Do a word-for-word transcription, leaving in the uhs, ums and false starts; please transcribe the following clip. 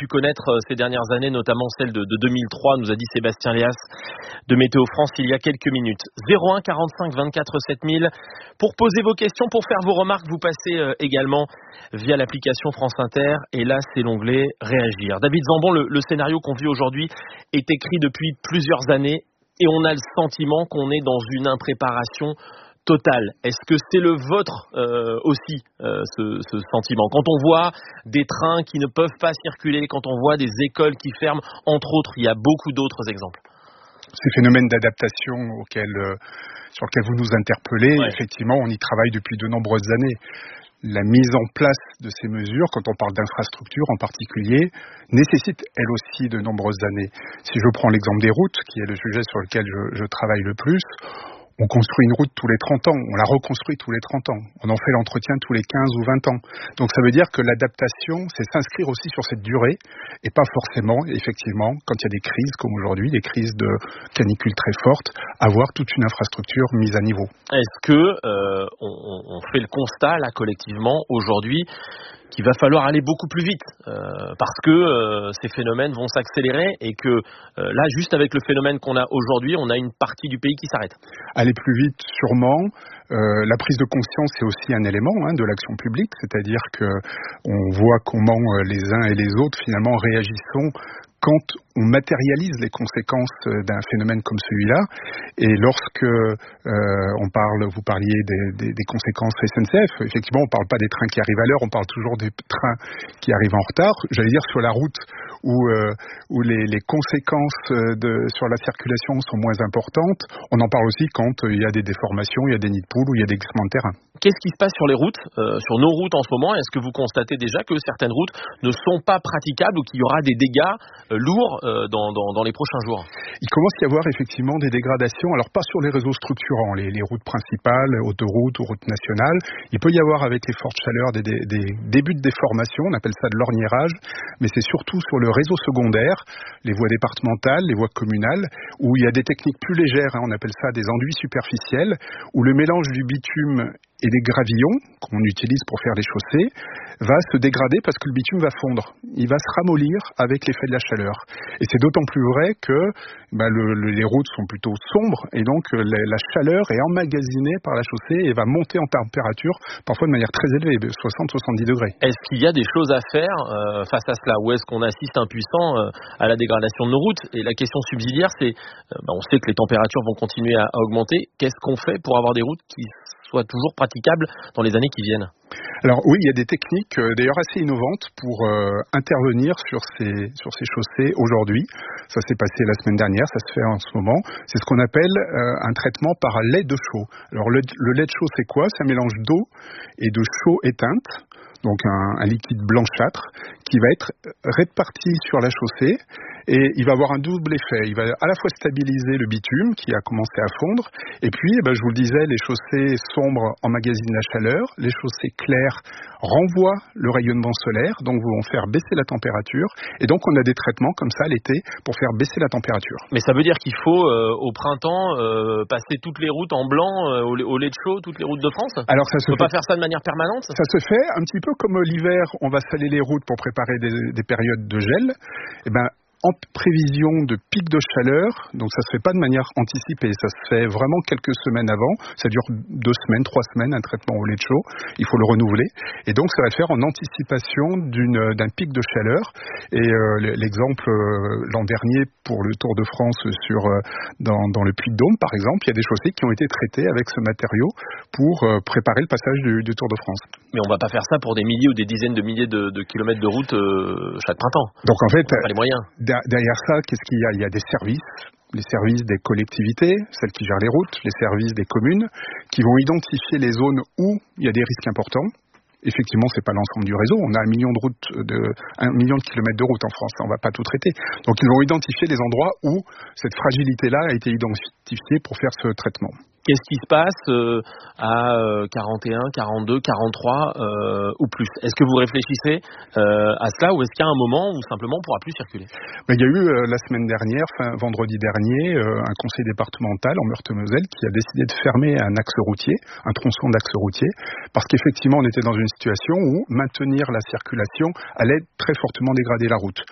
pu connaître ces dernières années, notamment celle de, de deux mille trois, nous a dit Sébastien Léas de Météo France il y a quelques minutes. zéro un quarante-cinq vingt-quatre sept mille pour poser vos questions, pour faire vos remarques, vous passez également via l'application France Inter et là c'est l'onglet Réagir. David Zambon, le, le scénario qu'on vit aujourd'hui est écrit depuis plusieurs années et on a le sentiment qu'on est dans une impréparation totale. Est-ce que c'est le vôtre euh, aussi, euh, ce, ce sentiment? Quand on voit des trains qui ne peuvent pas circuler, quand on voit des écoles qui ferment, entre autres, il y a beaucoup d'autres exemples. Ces phénomènes d'adaptation auxquels, euh, sur lesquels vous nous interpellez, ouais. Effectivement, on y travaille depuis de nombreuses années. La mise en place de ces mesures, quand on parle d'infrastructures en particulier, nécessite elle aussi de nombreuses années. Si je prends l'exemple des routes, qui est le sujet sur lequel je, je travaille le plus, on construit une route tous les trente ans, on la reconstruit tous les trente ans, on en fait l'entretien tous les quinze ou vingt ans. Donc ça veut dire que l'adaptation, c'est s'inscrire aussi sur cette durée et pas forcément, effectivement, quand il y a des crises comme aujourd'hui, des crises de canicule très fortes, avoir toute une infrastructure mise à niveau. Est-ce que euh, on, on fait le constat là collectivement aujourd'hui qu'il va falloir aller beaucoup plus vite euh, parce que euh, ces phénomènes vont s'accélérer et que euh, là, juste avec le phénomène qu'on a aujourd'hui, on a une partie du pays qui s'arrête. Aller plus vite, sûrement. Euh, la prise de conscience est aussi un élément hein, de l'action publique, c'est-à-dire que on voit comment les uns et les autres finalement réagissent quand on matérialise les conséquences d'un phénomène comme celui-là. Et lorsque euh, on parle, vous parliez des, des, des conséquences S N C F, effectivement, on ne parle pas des trains qui arrivent à l'heure, on parle toujours des trains qui arrivent en retard. J'allais dire sur la route où, euh, où les, les conséquences de, sur la circulation sont moins importantes. On en parle aussi quand il y a des déformations, il y a des nids de poules ou il y a des glissements de terrain. Qu'est-ce qui se passe sur les routes, euh, sur nos routes en ce moment? Est-ce que vous constatez déjà que certaines routes ne sont pas praticables ou qu'il y aura des dégâts euh, lourds euh, dans, dans, dans les prochains jours? Il commence à y avoir effectivement des dégradations, alors pas sur les réseaux structurants, les, les routes principales, autoroutes ou routes nationales. Il peut y avoir avec les fortes chaleurs des, des, des débuts de déformation, on appelle ça de l'orniérage, mais c'est surtout sur le réseau secondaire, les voies départementales, les voies communales, où il y a des techniques plus légères, hein, on appelle ça des enduits superficiels, où le mélange du bitume et des gravillons qu'on utilise pour faire les chaussées va se dégrader parce que le bitume va fondre. Il va se ramollir avec l'effet de la chaleur. Et c'est d'autant plus vrai que bah, le, le, les routes sont plutôt sombres et donc la, la chaleur est emmagasinée par la chaussée et va monter en température, parfois de manière très élevée, soixante à soixante-dix degrés. Est-ce qu'il y a des choses à faire euh, face à cela ou est-ce qu'on assiste impuissant euh, à la dégradation de nos routes? Et la question subsidiaire, c'est, euh, bah, on sait que les températures vont continuer à, à augmenter. Qu'est-ce qu'on fait pour avoir des routes qui soient toujours praticables dans les années qui viennent? Alors oui, il y a des techniques euh, d'ailleurs assez innovantes pour euh, intervenir sur ces, sur ces chaussées aujourd'hui. Ça s'est passé la semaine dernière, ça se fait en ce moment. C'est ce qu'on appelle euh, un traitement par lait de chaux. Alors le, le lait de chaux, c'est quoi? C'est un mélange d'eau et de chaux éteinte, donc un, un liquide blanchâtre qui va être réparti sur la chaussée. Et il va avoir un double effet. Il va à la fois stabiliser le bitume qui a commencé à fondre, et puis, eh ben, je vous le disais, les chaussées sombres emmagasinent la chaleur, les chaussées claires renvoient le rayonnement solaire, donc vont faire baisser la température, et donc on a des traitements comme ça l'été pour faire baisser la température. Mais ça veut dire qu'il faut, euh, au printemps, euh, passer toutes les routes en blanc euh, au, au lait de chaux, toutes les routes de France? Alors ça se on ne peut fait... pas faire ça de manière permanente? Ça se fait un petit peu comme l'hiver, on va saler les routes pour préparer des, des périodes de gel. Eh ben, en prévision de pic de chaleur, donc ça se fait pas de manière anticipée, ça se fait vraiment quelques semaines avant, ça dure deux semaines, trois semaines, un traitement au lait de chaux, il faut le renouveler, et donc ça va se faire en anticipation d'une, d'un pic de chaleur, et euh, l'exemple euh, l'an dernier pour le Tour de France sur, euh, dans, dans le Puy-de-Dôme par exemple, il y a des chaussées qui ont été traitées avec ce matériau pour euh, préparer le passage du, du Tour de France. Mais on va pas faire ça pour des milliers ou des dizaines de milliers de, de kilomètres de route euh, chaque printemps. Donc en fait, on n'a pas les moyens. Derrière ça, qu'est-ce qu'il y a? Il y a des services, les services des collectivités, celles qui gèrent les routes, les services des communes, qui vont identifier les zones où il y a des risques importants. Effectivement, c'est pas l'ensemble du réseau. On a un million de routes, de, un million de kilomètres de routes en France. On va pas tout traiter. Donc, ils vont identifier les endroits où cette fragilité-là a été identifiée pour faire ce traitement. Qu'est-ce qui se passe euh, à euh, quarante et un, quarante-deux, quarante-trois euh, ou plus? Est-ce que vous réfléchissez euh, à cela ou est-ce qu'il y a un moment où simplement on ne pourra plus circuler? Mais il y a eu euh, la semaine dernière, fin vendredi dernier, euh, un conseil départemental en Meurthe-et-Moselle qui a décidé de fermer un axe routier, un tronçon d'axe routier, parce qu'effectivement on était dans une situation où maintenir la circulation allait très fortement dégrader la route.